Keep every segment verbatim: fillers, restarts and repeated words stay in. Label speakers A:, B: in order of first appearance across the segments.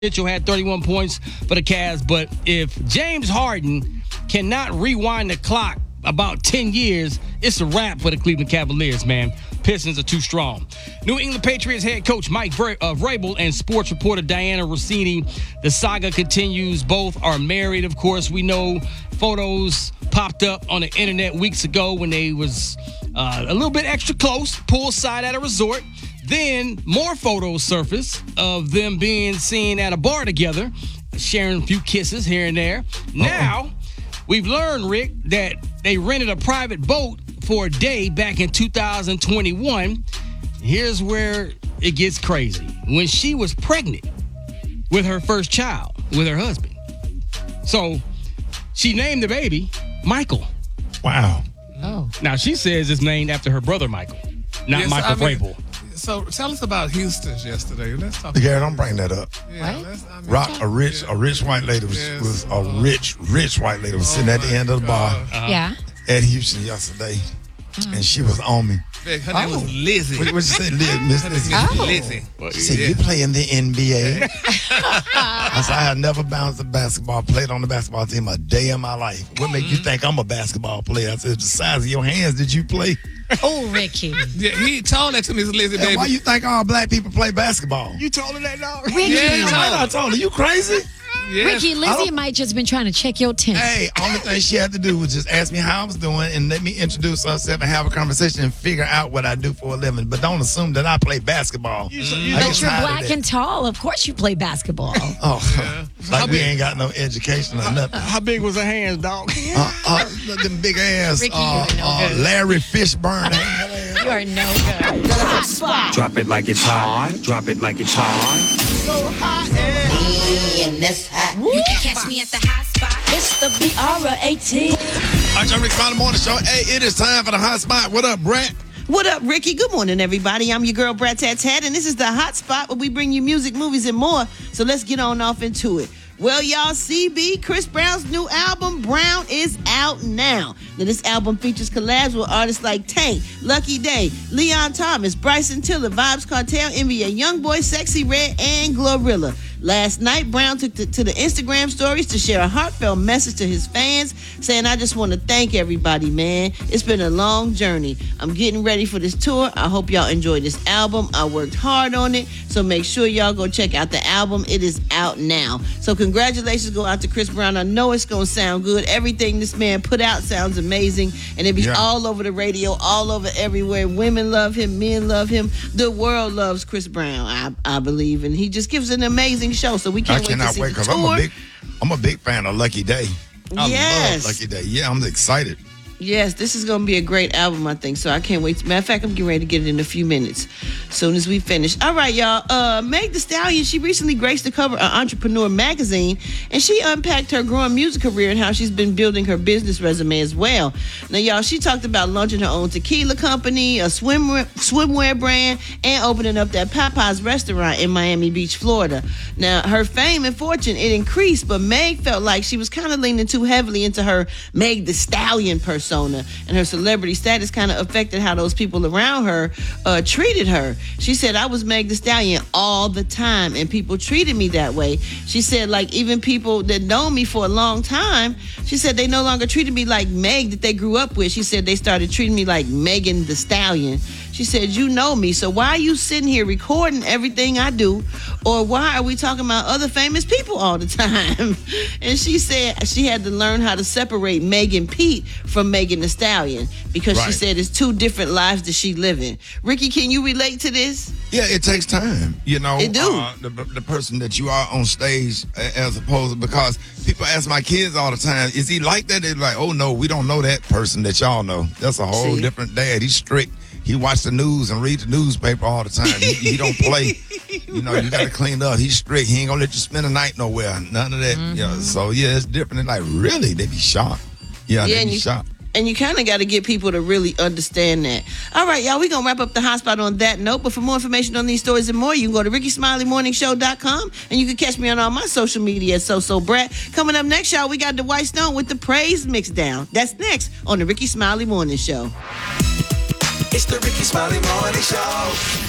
A: Mitchell had thirty-one points for the Cavs, but if James Harden cannot rewind the clock about ten years, it's a wrap for the Cleveland Cavaliers, man. Pistons are too strong. New England Patriots head coach Mike Vra- uh, Vrabel and sports reporter Diana Rossini. The saga continues. Both are married, of course. We know photos popped up on the internet weeks ago when they was uh, a little bit extra close, poolside at a resort. Then more photos surfaced of them being seen at a bar together, sharing a few kisses here and there. Uh-oh. Now, we've learned, Rick, that they rented a private boat for a day back in two thousand twenty-one. Here's where it gets crazy. When she was pregnant with her first child, with her husband. So she named the baby Michael.
B: Wow.
C: Oh.
A: Now, she says it's named after her brother Michael, not
D: Yes,
A: Michael
D: I mean,
A: Vrabel.
D: So tell us about Houston's yesterday. Let's talk.
B: Yeah, don't bring that up.
D: Yeah,
C: What?
D: let's, I mean,
B: Rock, a rich,
D: yeah.
B: a rich white lady was,
D: Yes.
B: was a rich, rich white lady was sitting at the
D: my
B: end of the bar
D: God.
C: Yeah.
B: at Houston yesterday, and she was on me.
D: Big, her name
B: Oh.
D: was Lizzie.
B: What, what you say, Liz, Miss
D: Her name is
B: Lizzie?
C: Oh.
D: Lizzie.
B: She said,
D: Yeah.
B: you play in the N B A. I said, I had never bounced a basketball, played on the basketball team a day in my life. What make you think I'm a basketball player? I said, the size of your hands, did you play?
C: Oh, Ricky.
D: Yeah, he told that to Miss Lizzie,
B: And
D: baby.
B: why you think all black people play basketball?
A: You told her that, dog?
C: Ricky.
D: Yeah.
B: I told her, you crazy?
D: Yes.
C: Ricky,
B: I
C: Lizzie
B: don't-
C: might just been trying to check your tent.
B: Hey, only thing she had to do was just ask me how I was doing and let me introduce herself and have a conversation and figure out what I do for a living. But don't assume that I play basketball.
A: You-
B: I
A: you-
B: get
C: But you're
B: tired of
C: black
B: that.
C: and tall. Of course you play basketball.
B: Oh, like we
A: big-
B: ain't got no education or nothing.
A: How big was her hands, dog?
B: Uh, uh, them big ass,
C: Ricky,
B: uh,
C: you know
B: uh,
C: good.
B: Larry Fishburne.
C: You are no good. Hot spot.
E: Drop it like it's hot. Drop it like it's hot.
F: in this hat.
G: You can catch me at the hot spot.
F: It's the B R eighteen.
B: All right, y'all, Rick Smiley Morning Show. Hey, it is time for the hot spot. What up, Brett?
H: What up, Ricky? Good morning, everybody. I'm your girl, Brat Tat Tat, and this is the Hot Spot where we bring you music, movies, and more. So let's get on off into it. Well, y'all, C B, Chris Brown's new album, Brown, is out now. Now, this album features collabs with artists like Tank, Lucky Day, Leon Thomas, Bryson Tiller, Vibes Cartel, N B A Youngboy, Sexy Red, and Glorilla. Last night, Brown took to, to the Instagram stories to share a heartfelt message to his fans, saying, I just want to thank everybody, man. It's been a long journey. I'm getting ready for this tour. I hope y'all enjoy this album. I worked hard on it, so make sure y'all go check out the album. It is out now. So congratulations go out to Chris Brown. I know it's going to sound good. Everything this man put out sounds amazing, and it be
B: Yeah.
H: all over the radio, all over everywhere. Women love him. Men love him. The world loves Chris Brown, I, I believe, and he just gives an amazing show, so we
B: I
H: can't wait to
B: cannot
H: see
B: wait
H: the
B: because
H: tour.
B: I'm a big, I'm a big fan of Lucky Day. I
H: Yes.
B: love Lucky Day. Yeah, I'm excited.
H: Yes, this is going to be a great album, I think, so I can't wait. Matter of fact, I'm getting ready to get it in a few minutes, soon as we finish. All right, y'all. Uh, Meg Thee Stallion, she recently graced the cover of Entrepreneur magazine, and she unpacked her growing music career and how she's been building her business resume as well. Now, y'all, she talked about launching her own tequila company, a swimwear, swimwear brand, and opening up that Popeyes restaurant in Miami Beach, Florida. Now, her fame and fortune, it increased, but Meg felt like she was kind of leaning too heavily into her Meg Thee Stallion persona. And her celebrity status kind of affected how those people around her uh, treated her. She said, I was Meg Thee Stallion all the time, and people treated me that way. She said, like, even people that know me for a long time, she said they no longer treated me like Meg that they grew up with. She said they started treating me like Megan Thee Stallion. She said, you know me, so why are you sitting here recording everything I do? Or why are we talking about other famous people all the time? And she said she had to learn how to separate Megan Pete from Megan Thee Stallion because she
B: Right.
H: said it's two different lives that she living. Ricky, can you relate to this?
B: Yeah, it takes time. You know,
H: It do.
B: Uh, the, the person that you are on stage a- as opposed to, because people ask my kids all the time, is he like that? They're like, oh no, we don't know that person that y'all know. That's a whole
H: See?
B: different dad. He's strict. He watch the news and read the newspaper all the time. He, he don't play. You know, you got to clean up. He's strict. He ain't gonna let you spend a night nowhere. None of that. Yeah. So yeah, it's different. They're like, really? They be shocked. Yeah,
H: Yeah,
B: they
H: and
B: be
H: you-
B: shocked.
H: And you kind of got to get people to really understand that. All right, y'all, we're going to wrap up the hotspot on that note. But for more information on these stories and more, you can go to ricky smiley morning show dot com. And you can catch me on all my social media at So So Brat. Coming up next, y'all, we got the White Stone with the Praise Mix Down. That's next on the Ricky Smiley Morning Show.
E: It's the Ricky Smiley Morning Show.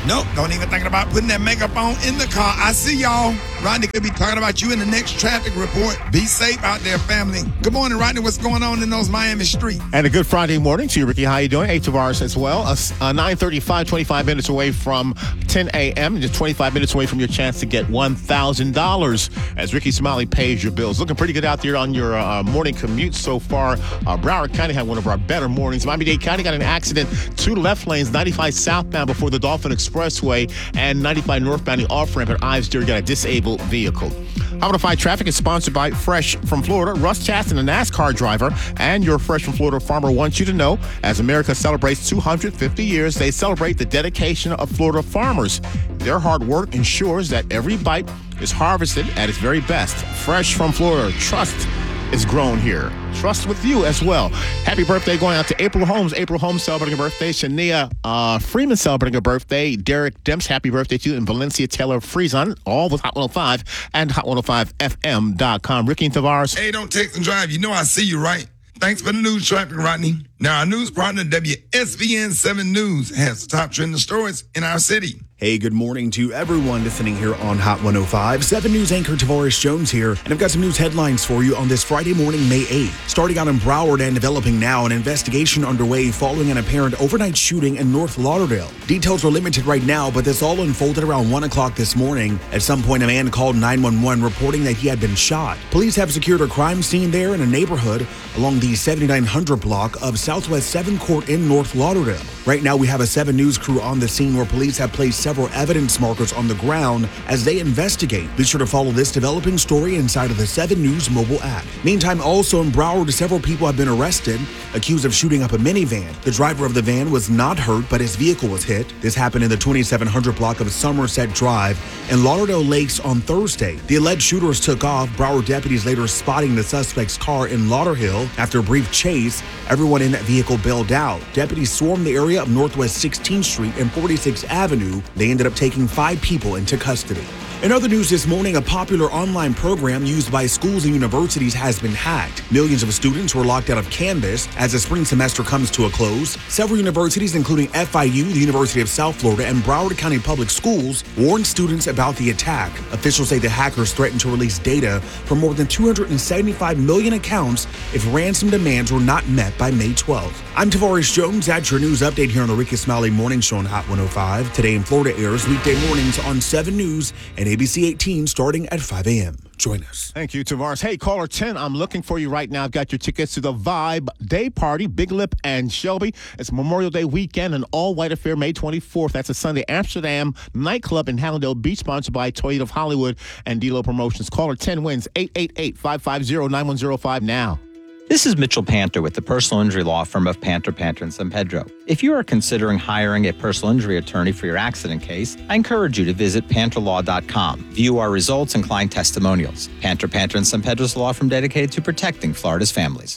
B: Nope, don't even think about putting that makeup on in the car. I see y'all. Rodney could be talking about you in the next traffic report. Be safe out there, family. Good morning, Rodney. What's going on in those Miami streets?
I: And a good Friday morning to you, Ricky. How you doing? Eight Tavares as well. Uh, uh, nine thirty-five, twenty-five minutes away from ten a.m. Just twenty-five minutes away from your chance to get one thousand dollars as Ricky Smiley pays your bills. Looking pretty good out there on your uh, morning commute so far. Uh, Broward County had one of our better mornings. Miami-Dade County got an accident. Two left lanes, ninety-five southbound before the Dolphin Expressway and ninety-five northbound, the off-ramp at Ives Dairy got a disabled vehicle. How to Fight Traffic is sponsored by Fresh from Florida. Russ Chaston, a NASCAR driver, and your Fresh from Florida farmer wants you to know, as America celebrates two hundred fifty years, they celebrate the dedication of Florida farmers. Their hard work ensures that every bite is harvested at its very best. Fresh from Florida. Trust is grown here. Trust with you as well. Happy birthday going out to April Holmes. April Holmes celebrating her birthday. Shania uh, Freeman celebrating her birthday. Derek Demps, happy birthday to you. And Valencia Taylor Friesen, all with Hot one oh five and hot one oh five f m dot com. Ricky and Tavares.
B: Hey, don't text and drive. You know I see you, right? Thanks for the news traffic, Rodney. Now, our news partner, W S V N seven News, has the top trending stories in our city.
J: Hey, good morning to everyone listening here on Hot one oh five. seven News anchor Tavares Jones here, and I've got some news headlines for you on this Friday morning, May eighth. Starting out in Broward and developing now, an investigation underway following an apparent overnight shooting in North Lauderdale. Details are limited right now, but this all unfolded around one o'clock this morning. At some point, a man called nine one one reporting that he had been shot. Police have secured a crime scene there in a neighborhood along the seventy-nine hundred block of Southwest seventh Court in North Lauderdale. Right now, we have a seven News crew on the scene where police have placed several evidence markers on the ground as they investigate. Be sure to follow this developing story inside of the seven News mobile app. Meantime, also in Broward, several people have been arrested, accused of shooting up a minivan. The driver of the van was not hurt, but his vehicle was hit. This happened in the twenty-seven hundred block of Somerset Drive in Lauderdale Lakes on Thursday. The alleged shooters took off, Broward deputies later spotting the suspect's car in Lauderhill. After a brief chase, everyone in that vehicle bailed out. Deputies swarmed the area of Northwest sixteenth Street and forty-sixth Avenue. They ended up taking five people into custody. In other news this morning, a popular online program used by schools and universities has been hacked. Millions of students were locked out of Canvas as the spring semester comes to a close. Several universities, including F I U, the University of South Florida, and Broward County Public Schools, warned students about the attack. Officials say the hackers threatened to release data from more than two hundred seventy-five million accounts if ransom demands were not met by May twelfth. I'm Tavares Jones. That's your news update here on the Ricky Smiley Morning Show on Hot one oh five. Today in Florida airs weekday mornings on seven News and A B C eighteen starting at five a.m. Join us.
I: Thank you, Tavares. Hey, caller ten, I'm looking for you right now. I've got your tickets to the Vibe Day Party, Big Lip and Shelby. It's Memorial Day weekend, an all-white affair, May twenty-fourth. That's a Sunday. Amsterdam nightclub in Hallandale Beach, sponsored by Toyota of Hollywood and D-Lo Promotions. Caller ten wins eight eight eight, five five zero, nine one zero five now.
K: This is Mitchell Panter with the personal injury law firm of Panter, Panter, and San Pedro. If you are considering hiring a personal injury attorney for your accident case, I encourage you to visit panter law dot com. View our results and client testimonials. Panter, Panter, and San Pedro's law firm dedicated to protecting Florida's families.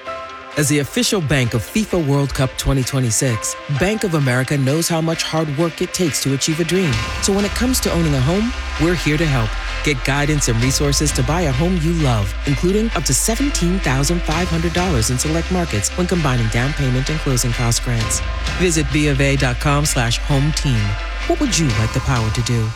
L: As the official bank of FIFA World Cup twenty twenty-six, Bank of America knows how much hard work it takes to achieve a dream. So when it comes to owning a home, we're here to help. Get guidance and resources to buy a home you love, including up to seventeen thousand five hundred dollars in select markets when combining down payment and closing cost grants. Visit BofA.com slash home team. What would you like the power to do?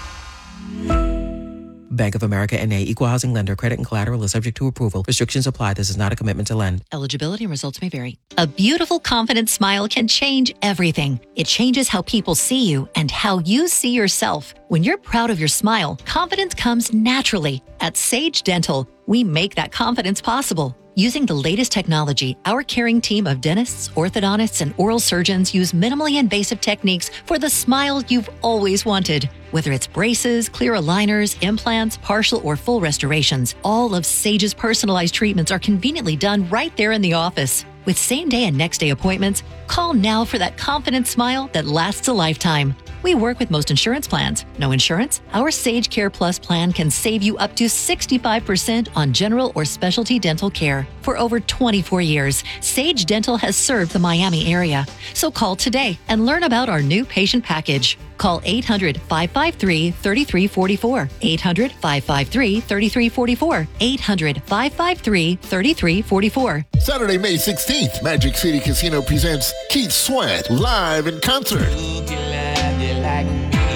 L: Bank of America N A, Equal Housing Lender. Credit and collateral is subject to approval. Restrictions apply. This is not a commitment to lend.
M: Eligibility and results may vary. A beautiful, confident smile can change everything. It changes how people see you and how you see yourself. When you're proud of your smile, confidence comes naturally. At Sage Dental, we make that confidence possible. Using the latest technology, our caring team of dentists, orthodontists, and oral surgeons use minimally invasive techniques for the smile you've always wanted. Whether it's braces, clear aligners, implants, partial or full restorations, all of Sage's personalized treatments are conveniently done right there in the office. With same-day and next-day appointments, call now for that confident smile that lasts a lifetime. We work with most insurance plans. No insurance? Our Sage Care Plus plan can save you up to sixty-five percent on general or specialty dental care. For over twenty-four years, Sage Dental has served the Miami area. So call today and learn about our new patient package. Call eight hundred, five five three, three three four four, eight hundred, five five three, three three four four, eight hundred, five five three, three three four four.
N: Saturday, May sixteenth, Magic City Casino presents Keith Sweat live in concert.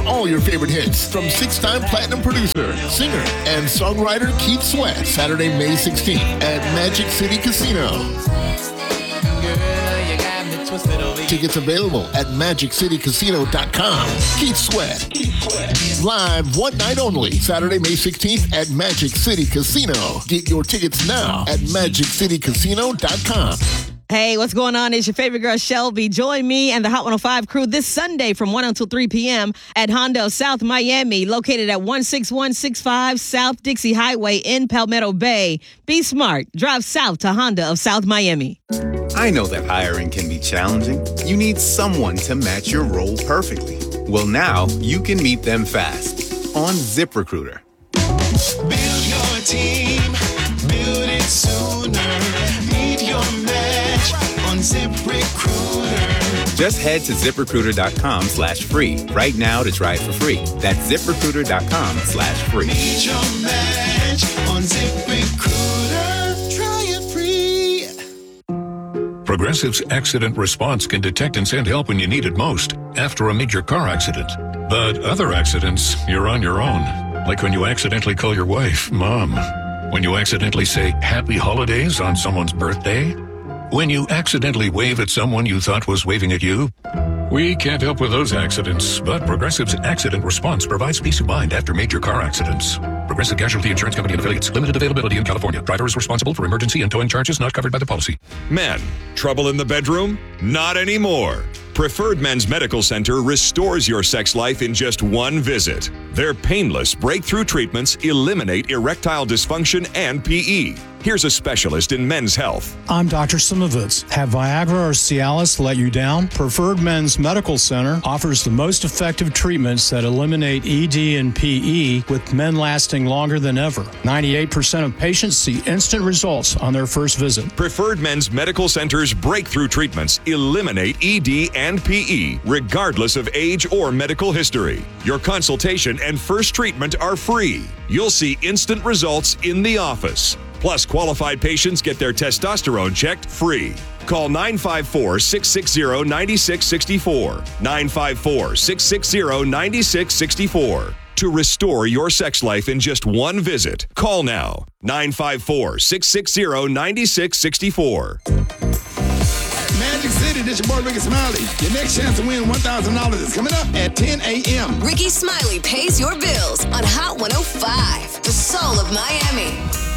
N: all your favorite hits from six-time platinum producer, singer, and songwriter Keith Sweat. Saturday, May sixteenth at Magic City Casino. Tickets available at magic city casino dot com. Keith Sweat. Live one night only. Saturday, May sixteenth at Magic City Casino. Get your tickets now at magic city casino dot com.
O: Hey, what's going on? It's your favorite girl, Shelby. Join me and the Hot one oh five crew this Sunday from one until three p.m. at Honda of South Miami, located at one six one six five South Dixie Highway in Palmetto Bay. Be smart. Drive south to Honda of South Miami.
P: I know that hiring can be challenging. You need someone to match your role perfectly. Well, now you can meet them fast on ZipRecruiter.
Q: Build your team, build it sooner. Meet your match on ZipRecruiter.
P: Just head to ZipRecruiter.com slash free right now to try it for free. That's ZipRecruiter.com slash free.
Q: Meet your match on ZipRecruiter. Try it free.
R: Progressive's accident response can detect and send help when you need it most after a major car accident. But other accidents, you're on your own. Like when you accidentally call your wife, Mom. When you accidentally say Happy Holidays on someone's birthday. When you accidentally wave at someone you thought was waving at you. We can't help with those accidents, but Progressive's accident response provides peace of mind after major car accidents. Progressive Casualty Insurance Company and affiliates. Limited availability in California. Driver is responsible for emergency and towing charges not covered by the policy.
S: Men, trouble in the bedroom? Not anymore. Preferred Men's Medical Center restores your sex life in just one visit. Their painless breakthrough treatments eliminate erectile dysfunction and P E. Here's a specialist in men's health.
T: I'm Doctor Simovitz. Have Viagra or Cialis let you down? Preferred Men's Medical Center offers the most effective treatments that eliminate E D and P E, with men lasting longer than ever. ninety-eight percent of patients see instant results on their first visit.
S: Preferred Men's Medical Center's breakthrough treatments eliminate E D and P E, regardless of age or medical history. Your consultation and first treatment are free. You'll see instant results in the office. Plus, qualified patients get their testosterone checked free. Call nine five four, six six zero, nine six six four, nine five four, six six zero, nine six six four. To restore your sex life in just one visit, call now, nine five four, six six zero, nine six six four.
U: Magic City, this your boy Ricky Smiley. Your next chance to win one thousand dollars is coming up at ten a.m.
V: Ricky Smiley pays your bills on Hot one oh five, the soul of Miami.